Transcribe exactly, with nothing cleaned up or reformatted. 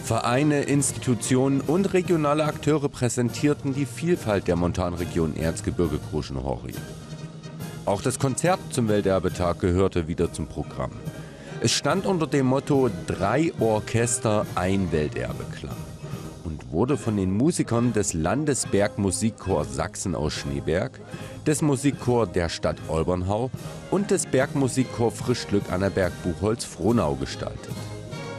Vereine, Institutionen und regionale Akteure präsentierten die Vielfalt der Montanregion Erzgebirge-Kruschenhochri. Auch das Konzert zum Welterbetag gehörte wieder zum Programm. Es stand unter dem Motto „Drei Orchester, ein Welterbeklang“ und wurde von den Musikern des Landesbergmusikchor Sachsen aus Schneeberg, des Musikchor der Stadt Olbernhau und des Bergmusikchor Frischglück Annaberg-Buchholz-Frohnau gestaltet.